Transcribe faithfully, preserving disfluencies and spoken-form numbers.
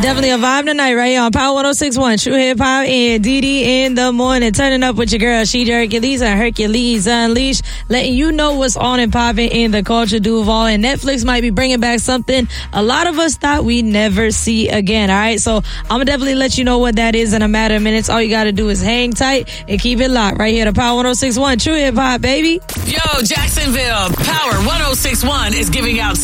Definitely a vibe tonight right here on Power one oh six point one. True Hip Hop and D D in the morning. Turning up with your girl, She Hercules and Hercules Unleashed. Letting you know what's on and popping in the culture Duval. And Netflix might be bringing back something a lot of us thought we'd never see again. All right, so I'm going to definitely let you know what that is in a matter of minutes. All you got to do is hang tight and keep it locked right here to Power one oh six point one. True Hip Hop, baby. Yo, Jacksonville, Power one oh six point one is giving out